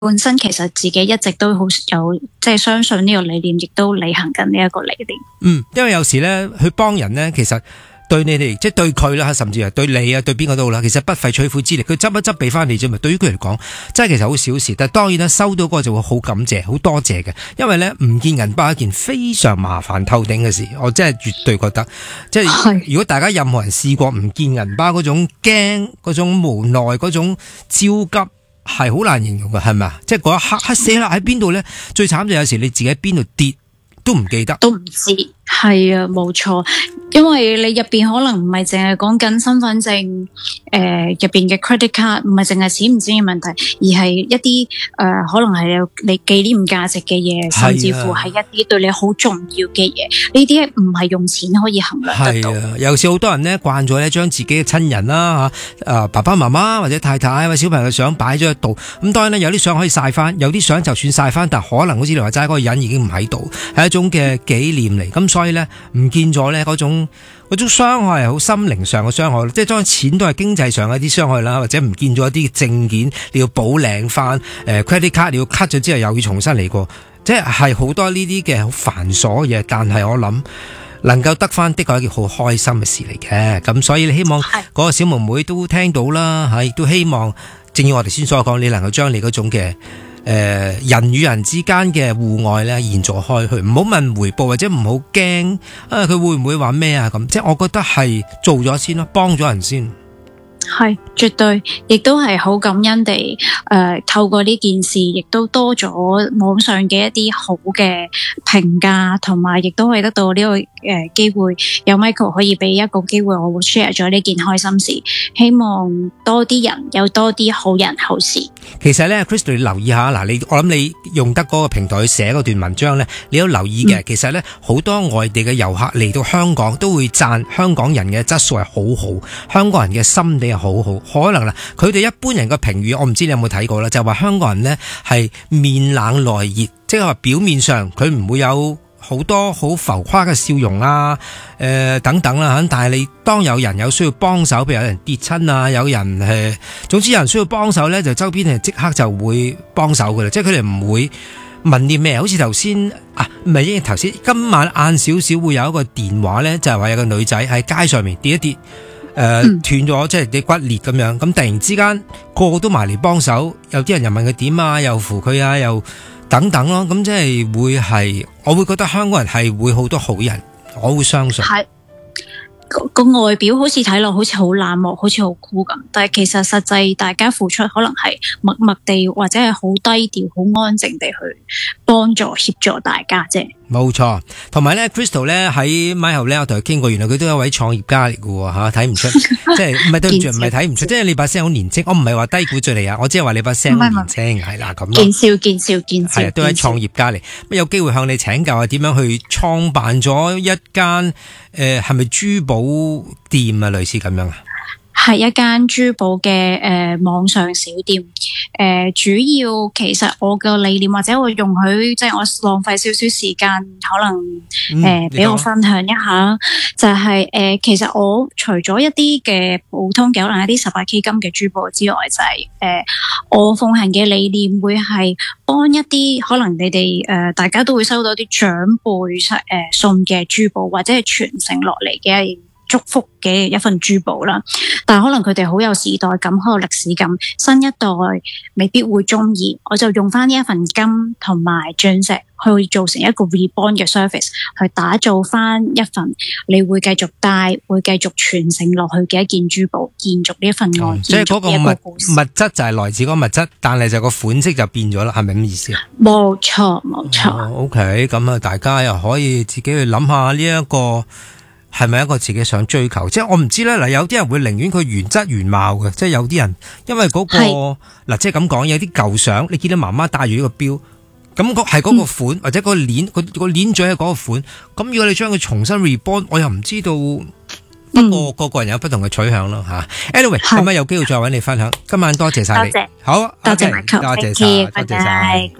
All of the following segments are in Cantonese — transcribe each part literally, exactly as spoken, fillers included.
本身其實自己一直都好有即係相信呢個理念，亦都履行緊呢一個理念。 嗯，因為有時咧去幫人咧，其實對你哋即係對佢啦，甚至係對你啊，對邊個都好啦。其實不費吹灰之力，佢執一執俾翻你啫嘛。對於佢嚟講，真係其實好小事。但係當然啦，收到嗰個就會好感謝，好多謝嘅。因為咧唔見銀包係一件非常麻煩透頂嘅事，我真係絕對覺得。即係如果大家任何人試過唔見銀包嗰種驚、嗰種無奈、嗰種焦急，係好難形容嘅，係咪啊？即係嗰一刻，黑死啦喺邊度咧？最慘就有時你自己喺邊度跌都唔記得， 都唔知。係啊，冇錯，因為你入邊可能唔係淨係講緊身份證，誒入邊嘅 credit card 唔係淨係錢唔錢嘅問題，而係一啲誒、呃、可能係有你紀念價值嘅嘢，甚至乎係一啲對你好重要嘅嘢，呢啲唔係用錢可以衡量得到。 係啊，有時好多人咧慣咗咧將自己嘅親人啦吓，誒爸爸媽媽或者太太或者小朋友嘅相擺咗喺度，咁當然咧有啲相可以晒翻，有啲相就算晒翻，但可能好似你話齋嗰個人已經唔喺度，係一種嘅紀念嚟，咁所以咧唔見咗咧嗰種嗰種傷害係好心靈上嘅傷害，即係當然錢都係經濟上嘅一啲傷害啦，或者唔見咗一啲證件你要補領翻，誒、呃、credit card 你要 cut 咗之後又要重新嚟過，即係係好多呢啲嘅好繁瑣嘅嘢，但係我諗能夠得翻的確係一件好開心嘅事嚟嘅，咁所以你希望嗰個小妹妹都聽到啦，吓亦都希望正如我哋先所講，你能夠將你嗰種嘅誒、呃，人與人之間嘅互愛咧，延續開去，唔好問回報或者唔好驚啊，佢會唔會話咩啊咁？即係我覺得係做咗先咯，幫咗人先。 係絕對，亦都係好感恩地誒、呃，透過呢件事，亦都多咗網上嘅一啲好嘅評價，同埋亦都可以得到呢、這個誒機、呃、會，有 Michael 可以俾一個機會，我會 share 咗呢件開心事，希望多啲人有多啲好人好事。其實咧 Crystal 你留意下嗱，你我諗你用得嗰個平台去寫嗰段文章咧，你都留意嘅、嗯。其實咧好多外地嘅遊客嚟到香港都會讚香港人嘅質素係好好，香港人嘅心地係好好。可能啦，佢哋一般人嘅評語，我唔知你有冇睇過啦，就話香港人呢係面冷內熱，即係話表面上佢唔會有好多好浮誇嘅笑容啊，誒、呃、等等啦，但係你當有人有需要幫手，譬如有人跌親啊，有人誒，總之有人需要幫手呢，就周邊係即刻就會幫手噶啦，即係佢哋唔會問啲咩，好似頭先啊，唔係因為頭先今晚晏少少會有一個電話呢，就係話有個女仔喺街上面跌一跌。誒、呃，斷咗即係啲骨裂咁樣，咁突然之間個個都埋嚟幫手，有啲人又問佢點啊，又扶佢啊，又等等咯，咁即係會係，我會覺得香港人係會好多好人，我會相信。係個個外表好似睇落好似好冷漠，好似好酷咁，但係其實實際大家付出可能係默默地或者係好低調、好安靜地去幫助協助大家啫。冇錯，同埋咧 Crystal 咧喺咪後咧，我同佢傾過，原來佢都係一位創業家嚟嘅吓，睇唔出，即係唔係對唔住，唔係睇唔出，即係你把聲好年輕，我唔係話低估住你啊，我只係話你把聲好年輕，係啦咁咯。見笑見笑見笑，係都係創業家嚟，咁有機會向你請教下點樣去創辦咗一間誒係咪珠寶店啊，類似咁樣啊？係一間珠寶嘅誒、呃、網上小店，誒、呃、主要其實我嘅理念或者我容許即係我浪費少少時間，可能誒俾、呃、我分享一下，就係、是、誒、呃、其實我除咗一啲嘅普通嘅可能一啲十八 K 金嘅珠寶之外，就係、是、誒、呃、我奉行嘅理念會係幫一啲可能你哋誒、呃、大家都會收到啲長輩誒、呃、送嘅珠寶或者係傳承落嚟嘅祝福嘅一份珠寶啦，但係可能佢哋好有時代感，好有歷史感，新一代未必會中意，我就用翻呢一份金同埋鑽石去做成一個 reborn 嘅 service， 去打造翻一份你會繼續戴、會繼續傳承落去嘅一件珠寶，延續呢一份愛、嗯，即係嗰個物物質就係來自嗰個物質，但係就個款式就變咗啦，係咪咁意思啊？冇錯，冇錯。哦、OK， 咁啊，大家又可以自己去諗下呢一個。係咪一個自己想追求？即係我唔知咧。嗱，有啲人會寧願佢原汁原貌嘅，即係有啲人因為嗰、嗰個嗱，即係咁講，有啲舊相，你見到媽媽戴住呢個錶，咁係嗰個款、嗯、或者嗰個鏈，個個鏈嘴係嗰個款。咁如果你將佢重新 reborn， 我又唔知道。不過個個人有不同嘅取向咯吓。Anyway， 咁啊有機會再揾你分享。今晚多謝晒你，好，多謝 Michael，多謝晒，多謝晒。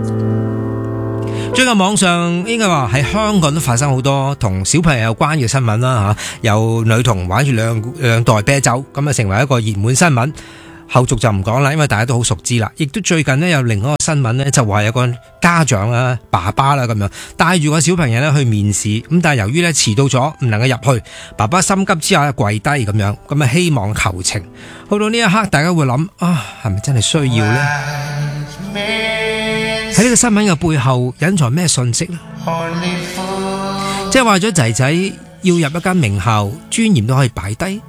最近網上應該話喺香港都發生好多同小朋友有關嘅新聞啦吓，有女童玩住兩兩袋啤酒，咁啊成為一個熱門新聞。 後續就唔講啦，因為大家都好熟知啦。亦都最近呢，有另外一個新聞呢，就話有個家長啊，爸爸啦咁樣帶住個小朋友呢去面試，咁但係由於呢遲到咗，唔能夠入去，爸爸心急之下跪低咁樣，咁啊希望求情。去到呢一刻，大家會諗啊，係咪真係需要呢？喺呢個新聞嘅背後隱藏咩信息呢？即係話咗仔仔要入一間名校，尊嚴都可以擺低。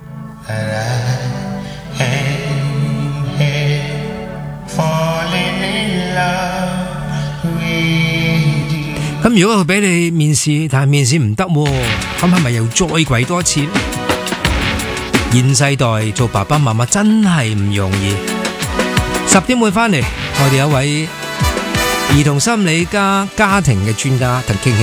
咁如果佢俾你面試，但係面試唔得，咁係咪又再跪多一次？現世代做爸爸媽媽真係唔容易。十點會翻嚟，我哋有位兒童心理家家庭嘅專家同傾。